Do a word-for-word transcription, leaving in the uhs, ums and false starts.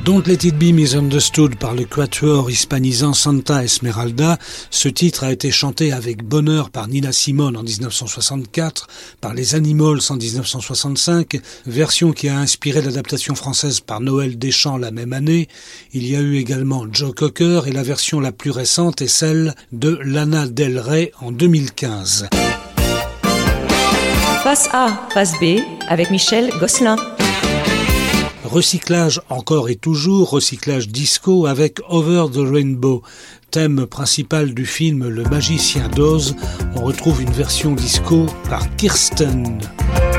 Don't Let It Be Misunderstood par le quatuor hispanisant Santa Esmeralda. Ce titre a été chanté avec bonheur par Nina Simone en dix-neuf cent soixante-quatre, par les Animals en dix-neuf cent soixante-cinq, version qui a inspiré l'adaptation française par Noël Deschamps la même année. Il y a eu également Joe Cocker et la version la plus récente est celle de Lana Del Rey en deux mille quinze. Face A, face B, avec Michel Gosselin. Recyclage encore et toujours, recyclage disco avec Over the Rainbow. Thème principal du film Le Magicien d'Oz, on retrouve une version disco par Kirsten.